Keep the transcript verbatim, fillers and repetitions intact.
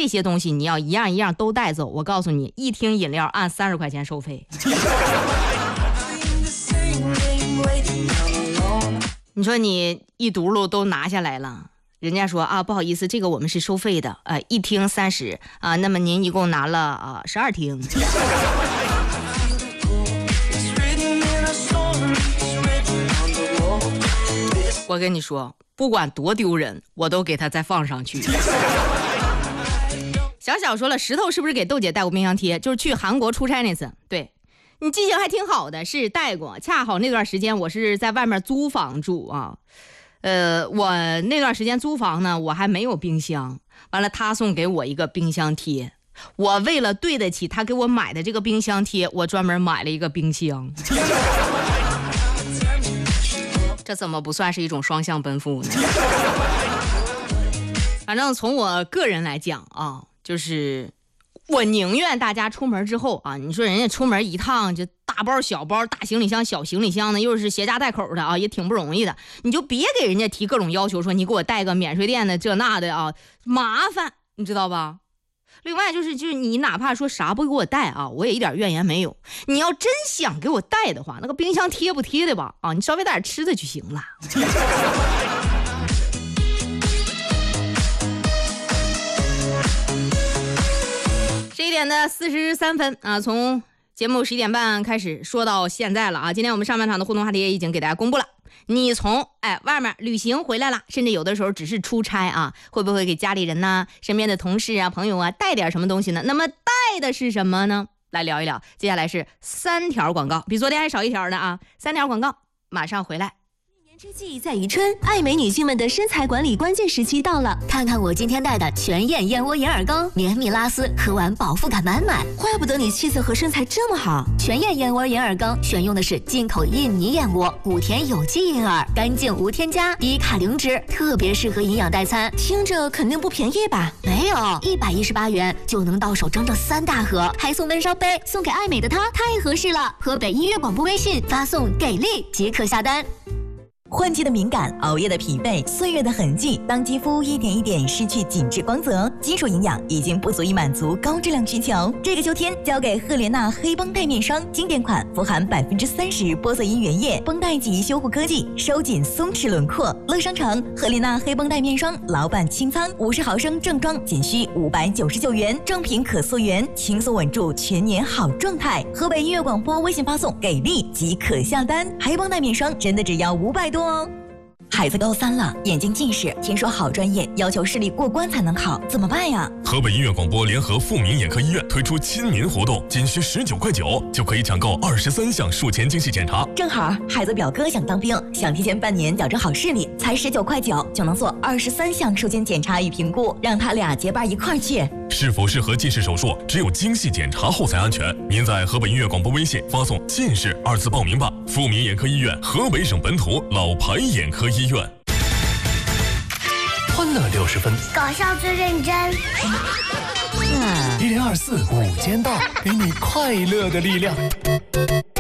这些东西你要一样一样都带走，我告诉你，一听饮料按三十块钱收费。你说你一嘟噜都拿下来了，人家说啊，不好意思，这个我们是收费的，呃，一听三十啊，那么您一共拿了啊十二听。我跟你说，不管多丢人，我都给他再放上去。小小说了，石头是不是给豆姐带过冰箱贴？就是去韩国出差那次，对。你记性还挺好的，是带过。恰好那段时间我是在外面租房住啊，呃，我那段时间租房呢，我还没有冰箱，完了他送给我一个冰箱贴，我为了对得起他给我买的这个冰箱贴，我专门买了一个冰箱。这怎么不算是一种双向奔赴呢？反正从我个人来讲啊，就是我宁愿大家出门之后啊，你说人家出门一趟就大包小包大行李箱小行李箱的，又是携家带口的啊，也挺不容易的，你就别给人家提各种要求，说你给我带个免税店的这那的啊，麻烦，你知道吧？另外就是就是你哪怕说啥不给我带啊，我也一点怨言没有。你要真想给我带的话，那个冰箱贴不贴的吧啊，你稍微带点吃的就行了。十一点的四十三分啊，从节目十一点半开始说到现在了啊。今天我们上半场的互动话题也已经给大家公布了。你从哎外面旅行回来了，甚至有的时候只是出差啊，会不会给家里人呐、身边的同事啊、朋友啊带点什么东西呢？那么带的是什么呢？来聊一聊。接下来是三条广告，比昨天还少一条呢啊！三条广告马上回来。 之际在宜春，爱美女性们的身材管理关键时期到了。看看我今天带的全燕燕窝眼耳膏，绵密拉丝，喝完饱腹感满满。怪不得你气色和身材这么好。全燕燕窝眼耳膏选用的是进口印尼燕窝，谷田有机银耳，干净无添加，低卡零脂，特别适合营养代餐。听着肯定不便宜吧？没有，一百一十八元就能到手整整三大盒，还送温烧杯，送给爱美的她，太合适了。河北音乐广播微信发送给力即可下单。 换季的敏感，熬夜的疲惫，岁月的痕迹，当肌肤一点一点失去紧致光泽，基础营养已经不足以满足高质量需求。这个秋天交给赫莲娜黑绷带面霜，经典款，富含百分之三十玻色因原液，绷带及修护科技，收紧松弛轮廓。乐商城赫莲娜黑绷带面霜，老板清仓，五十毫升正装仅需五百九十九元，正品可溯源，轻松稳住全年好状态。河北音乐广播微信发送给力即可下单，黑绷带面霜真的只要五百多哦。孩子高三了，眼睛近视，听说好专业要求视力过关才能考，怎么办呀？ 河北音乐广播联合富民眼科医院推出亲民活动，仅需十九块九就可以抢购二十三项术前精细检查。 正好孩子表哥想当兵，想提前半年矫正好视力，才十九块九就能做二十三项术前检查与评估，让他俩结伴一块去。 是否适合近视手术，只有精细检查后才安全。您在河北音乐广播微信发送近视二字报名吧。富民眼科医院，河北省本土老牌眼科医院。 欢乐六十分， 搞笑最认真。 一零二四午间到，给你快乐的力量。